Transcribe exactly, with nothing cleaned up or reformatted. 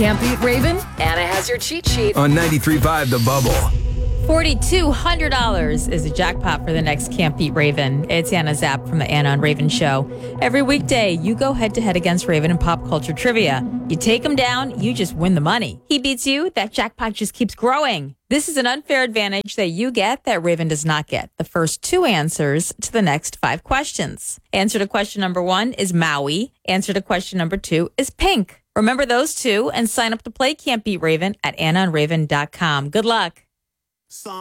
Can't beat Raven? Anna has your cheat sheet. On ninety-three point five The Bubble. four thousand two hundred dollars is the jackpot for the next Can't Beat Raven. It's Anna Zapp from the Anna and Raven Show. Every weekday, you go head-to-head against Raven in pop culture trivia. You take him down, you just win the money. He beats you, that jackpot just keeps growing. This is an unfair advantage that you get that Raven does not get. The first two answers to the next five questions. Answer to question number one is Maui. Answer to question number two is pink. Remember those two and sign up to play Can't Beat Raven at anna and raven dot com. Good luck.